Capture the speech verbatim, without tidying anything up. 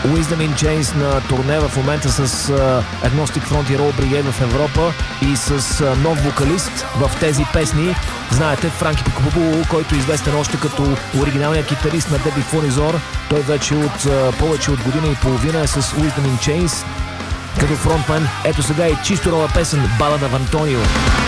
Wisdom in Chains на турне в момента с uh, Agnostic Front и Roll Brigade в Европа и с uh, нов вокалист в тези песни. Знаете, Франки Пикабу, който е известен още като оригиналният китарист на Деби Фунизор. Той вече от uh, повече от година и половина е с Wisdom in Chains като фронтмен. Ето сега и чисто нова песен, Балада в Антонио.